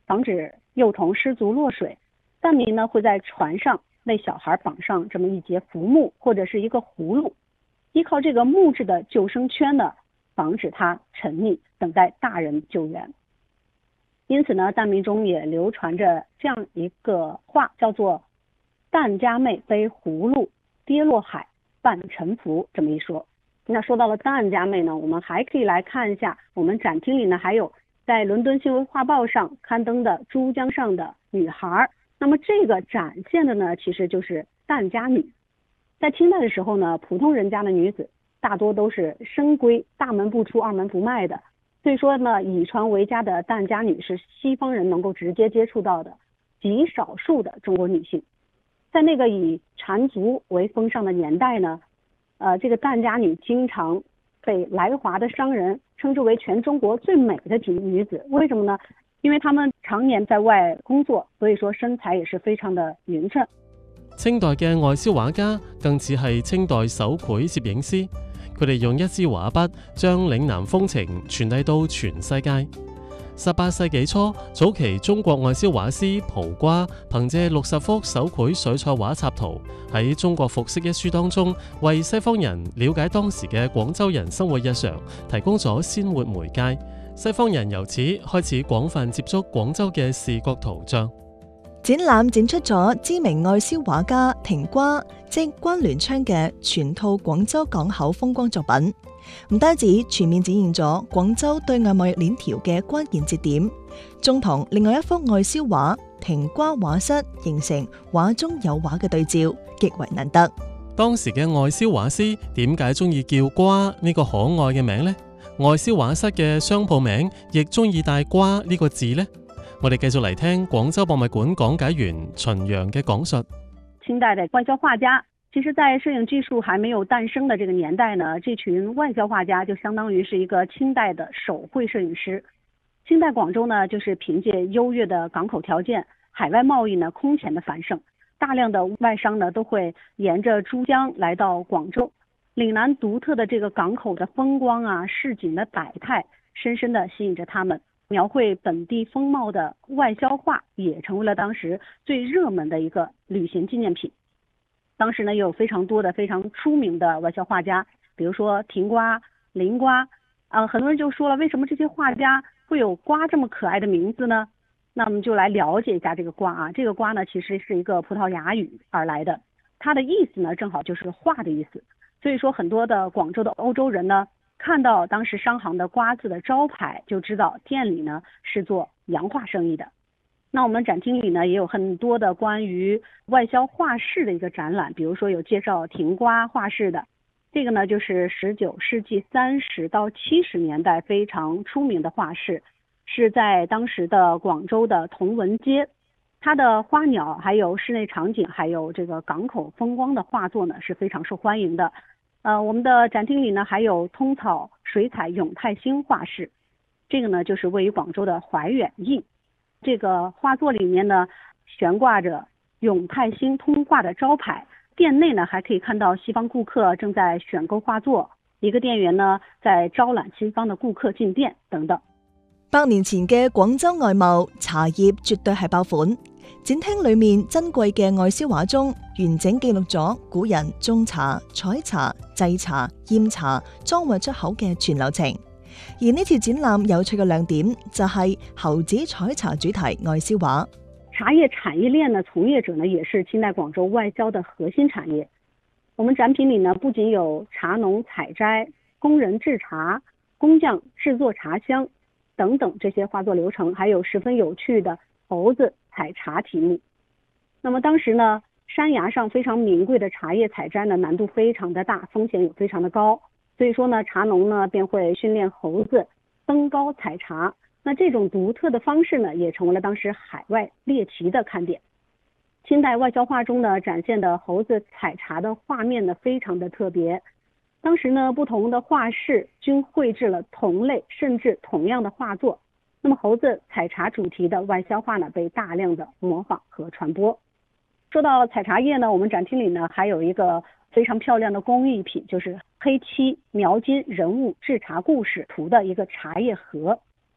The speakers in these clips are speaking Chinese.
防止幼童失足落水。蛋民呢会在船上为小孩绑上这么一节浮木或者是一个葫芦，依靠这个木质的救生圈呢，防止他沉溺，等待大人救援。因此呢，蛋民中也流传着这样一个话，叫做蛋家妹背葫芦，跌落海半沉浮，这么一说。那说到了蛋家妹呢，我们还可以来看一下我们展厅里呢还有在伦敦新闻画报上刊登的珠江上的女孩。那么这个展现的呢其实就是蛋家女。在清代的时候呢，普通人家的女子大多都是深闺，大门不出二门不迈的，所以说呢，以船为家的蛋家女是西方人能够直接接触到的极少数的中国女性。在那个以缠足为风尚的年代呢，这个蛋家女经常被来华的商人称之为全中国最美的女子。为什么呢？因为她们常年在外工作，所以說身材也是非常的匀稱。 清代嘅外銷畫家更似係清代手繪攝影師，佢哋用一支畫筆將嶺南風情傳遞到全世界。18世紀初，早期中國外銷畫師蒲瓜憑借60幅手繪水彩畫插圖，喺《中國服飾》一書當中，為西方人了解當時嘅廣州人生活日常提供咗鮮活媒介。西方人由此開始廣泛接觸廣州嘅視覺圖像。 展覽展出咗知名外銷畫家庭瓜即關聯昌嘅全套廣州港口風光作品，唔單止全面展現咗廣州對外貿易鏈條嘅關鍵節點，仲同另外一幅外銷畫庭瓜畫室形成畫中有畫嘅對照，極為難得。 當時嘅外銷畫師點解中意叫瓜呢個可愛嘅名呢？外銷畫室嘅商鋪名亦中意帶瓜呢個字呢？我哋繼續嚟聽廣州博物館講解員秦陽嘅講述。 清代的外銷畫家，其實在攝影技術還沒有誕生的這個年代呢，這群外銷畫家就相當於是一個清代的手繪攝影師。清代廣州呢，就是憑借優越的港口條件，海外貿易呢空前的繁盛，大量的外商呢都會沿着珠江來到廣州。嶺南獨特的這個港口的風光啊，市井的百態，深深的吸引着他們。描繪本地風貌的外銷畫也成為了當時最熱門的一個旅行紀念品。當時呢有非常多的非常出名的外銷畫家，比如說庭瓜、林瓜，很多人就說了，為什麼這些畫家會有瓜這麼可愛的名字呢？那我們就來了解一下這個瓜啊。這個瓜呢其實是一個葡萄牙語而來的，它的意思呢正好就是畫的意思。所以說很多的廣州的歐洲人呢，看到當時商行的瓜字的招牌，就知道店裡呢是做洋畫生意的。那我們展廳裡呢也有很多的關於外銷畫室的一個展覽，比如說有介紹庭瓜畫室的，這個呢就是19世紀30到70年代非常出名的畫室，是在當時的廣州的同文街。它的花鳥還有室內場景還有這個港口風光的畫作呢是非常受歡迎的。我們的展廳裡呢還有通草水彩永泰興畫室，這個呢就是位於廣州的懷遠驛。這個畫作裡面呢懸掛着永泰興通畫的招牌，店內呢還可以看到西方顧客正在選購畫作，一個店員呢在招攬西方的顧客進店等等。 100年前嘅廣州外貿茶葉絕對係爆款。展廳裏面珍貴嘅外銷畫中，完整記錄咗古人種茶、採茶、製茶、驗茶、裝運出口嘅全流程。而呢次展覽有趣嘅亮點就係猴子採茶主題外銷畫。 茶葉產業鏈呢，從業者呢也是清代廣州外銷的核心產業。我們展品裏呢不僅有茶農採摘、工人製茶、工匠製作茶香等等這些畫作流程，還有十分有趣的猴子採茶題目。那麼當時呢，山崖上非常名貴的茶葉採摘呢，難度非常的大，風險也非常的高。所以說呢，茶農呢便會訓練猴子登高採茶。那這種獨特的方式呢，也成為了當時海外獵奇的看點。清代外銷畫中呢，展現的猴子採茶的畫面呢，非常的特別。當時呢，不同的畫室均繪製了同類甚至同樣的畫作。那麼猴子採茶主題的外銷畫呢，被大量的模仿和傳播。說到採茶葉呢，我們展廳裡呢還有一個非常漂亮的工藝品，就是黑漆描金人物製茶故事圖的一個茶葉盒。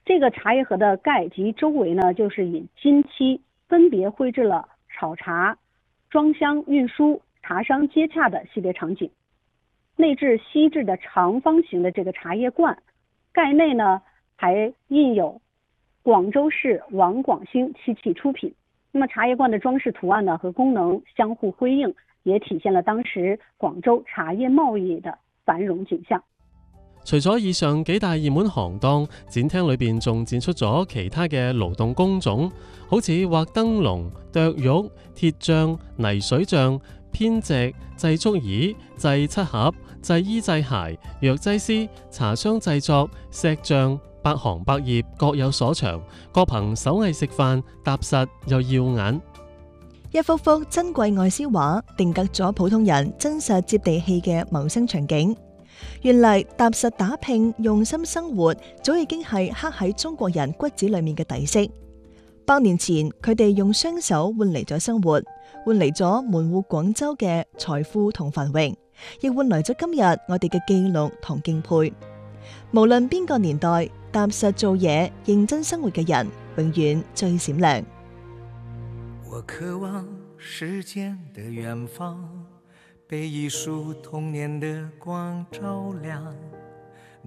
这个茶叶盒的盖及周围呢，就是以金漆分别绘制了炒茶、装箱、运输、茶商接洽的系列场景。内置锡制的长方形的这个茶叶罐，盖内呢还印有广州市王广兴漆器出品。那么茶叶罐的装饰图案呢和功能相互辉映，也体现了当时广州茶叶贸易的繁荣景象。 除咗以上幾大熱門行當，展廳裏邊仲展出咗其他嘅勞動工種，好似畫燈籠、剁玉、鐵匠、泥水匠、編織、製竹椅、製漆盒、製衣製鞋、藥劑師、茶商製作、石匠，百行百業各有所長，各憑手藝食飯，踏實又耀眼。 一幅幅珍貴外銷畫，定格咗普通人真實接地氣嘅謀生場景。原嚟踏實打拼、用心生活，早已經係刻喺中國人骨子裏面嘅底色。100年前，佢哋用雙手換嚟咗生活，換嚟咗門戶廣州嘅財富同繁榮，亦換來咗今日我哋嘅記錄同敬佩。無論邊個年代，踏實做嘢、認真生活嘅人，永遠最閃亮。 我渴望時間的遠方，被一束童年的光照亮。